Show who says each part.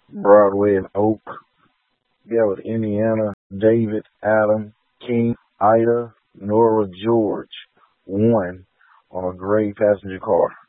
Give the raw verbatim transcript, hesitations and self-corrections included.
Speaker 1: Broadway and Oak. Yeah, with Indiana, David, Adam, King, Ida, Nora, George. One on a gray passenger car.